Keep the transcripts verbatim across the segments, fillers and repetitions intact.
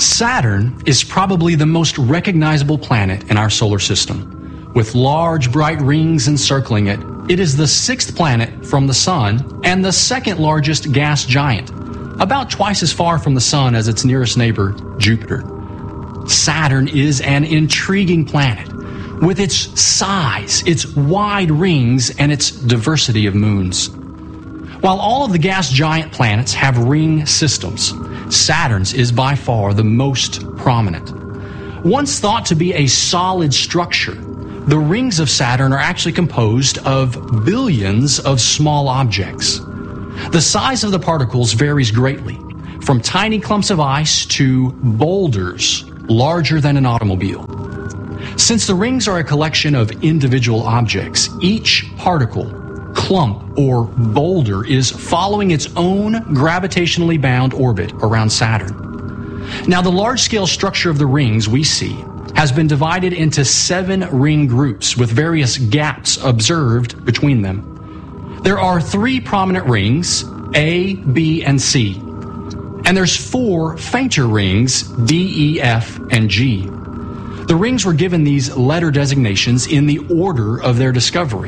Saturn is probably the most recognizable planet in our solar system. With large, bright rings encircling it, it is the sixth planet from the Sun and the second largest gas giant, about twice as far from the Sun as its nearest neighbor, Jupiter. Saturn is an intriguing planet with its size, its wide rings, and its diversity of moons. While all of the gas giant planets have ring systems, Saturn's is by far the most prominent. Once thought to be a solid structure, the rings of Saturn are actually composed of billions of small objects. The size of the particles varies greatly, from tiny clumps of ice to boulders larger than an automobile. Since the rings are a collection of individual objects, each particle, clump, or boulder is following its own gravitationally bound orbit around Saturn. Now, the large-scale structure of the rings we see has been divided into seven ring groups with various gaps observed between them. There are three prominent rings, A, B, and C. And there's four fainter rings, D, E, F, and G. The rings were given these letter designations in the order of their discovery.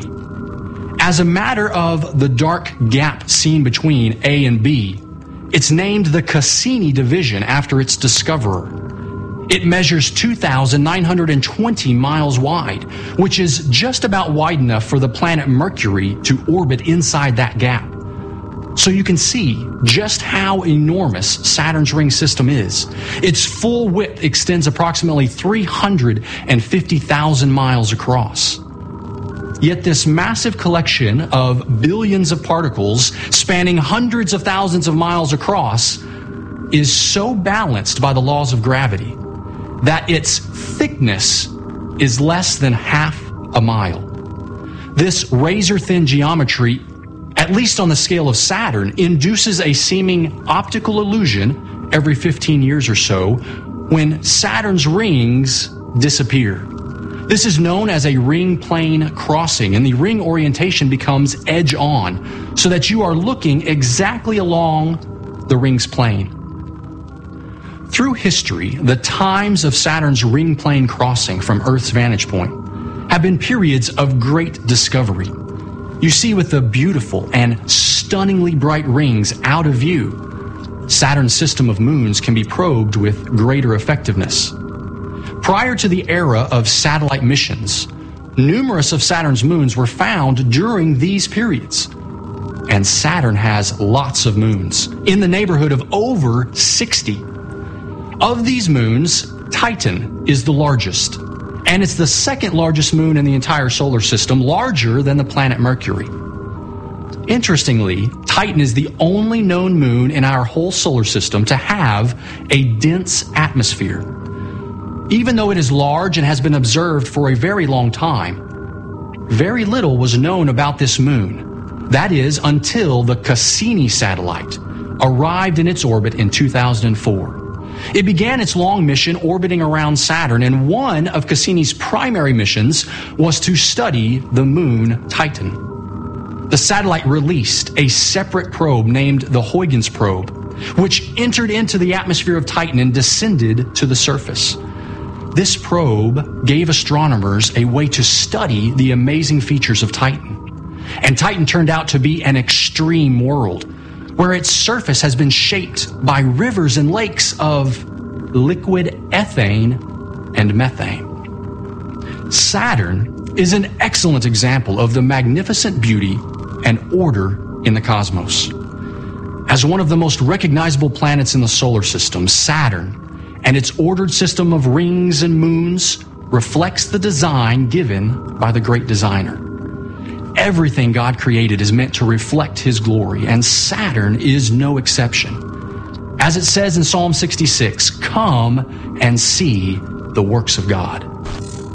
As a matter of the dark gap seen between A and B, it's named the Cassini division after its discoverer. It measures two thousand nine hundred twenty miles wide, which is just about wide enough for the planet Mercury to orbit inside that gap. So you can see just how enormous Saturn's ring system is. Its full width extends approximately three hundred fifty thousand miles across. Yet this massive collection of billions of particles spanning hundreds of thousands of miles across is so balanced by the laws of gravity that its thickness is less than half a mile. This razor-thin geometry, at least on the scale of Saturn, induces a seeming optical illusion every fifteen years or so when Saturn's rings disappear. This is known as a ring plane crossing, and the ring orientation becomes edge-on, so that you are looking exactly along the ring's plane. Through history, the times of Saturn's ring plane crossing from Earth's vantage point have been periods of great discovery. You see, with the beautiful and stunningly bright rings out of view, Saturn's system of moons can be probed with greater effectiveness. Prior to the era of satellite missions, numerous of Saturn's moons were found during these periods. And Saturn has lots of moons, in the neighborhood of over sixty. Of these moons, Titan is the largest, and it's the second largest moon in the entire solar system, larger than the planet Mercury. Interestingly, Titan is the only known moon in our whole solar system to have a dense atmosphere. Even though it is large and has been observed for a very long time, very little was known about this moon. That is, until the Cassini satellite arrived in its orbit in two thousand four. It began its long mission orbiting around Saturn, and one of Cassini's primary missions was to study the moon Titan. The satellite released a separate probe named the Huygens probe, which entered into the atmosphere of Titan and descended to the surface. This probe gave astronomers a way to study the amazing features of Titan. And Titan turned out to be an extreme world, where its surface has been shaped by rivers and lakes of liquid ethane and methane. Saturn is an excellent example of the magnificent beauty and order in the cosmos. As one of the most recognizable planets in the solar system, Saturn and its ordered system of rings and moons reflects the design given by the great designer. Everything God created is meant to reflect His glory, and Saturn is no exception. As it says in Psalm sixty-six, "Come and see the works of God."